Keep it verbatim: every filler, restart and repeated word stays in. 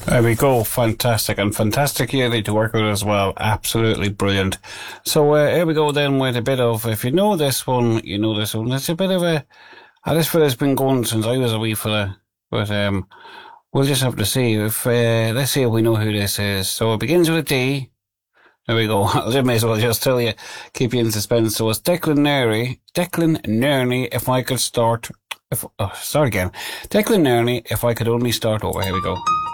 There we go. Fantastic. And fantastic yearly to work with as well. Absolutely brilliant. So uh, here we go then with a bit of, if you know this one, you know this one. It's a bit of a, uh, this fella's been going since I was a wee fella. But um, we'll just have to see if, uh, let's see if we know who this is. So it begins with a D. There we go. I may as well just tell you, keep you in suspense. So it's Declan Nerney. Declan Nerney, if I could start, if, oh, start again. Declan Nerney, if I could only start over. Here we go.